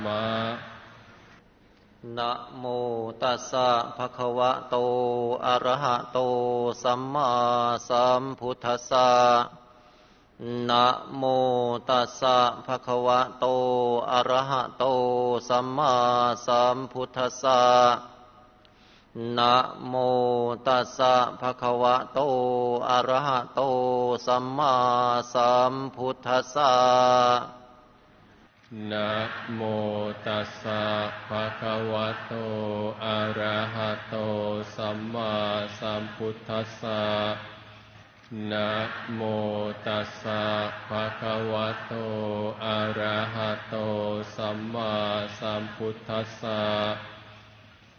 มานะโมตัสสะภะคะวะโตอะระหะโตสัมมาสัมพุทธัสสะนะโมตัสสะภะคะวะโตอะระหะโตสัมมาสัมพุทธัสสะนะโมตัสสะภะคะวะโตอะระหะโตสัมมาสัมพุทธัสสะนะโมตัสสะภะคะวะโตอะระหะโตสัมมาสัมพุทธัสสะนะโมตัสสะภะคะวะโตอะระหะโตสัมมาสัมพุทธัสสะ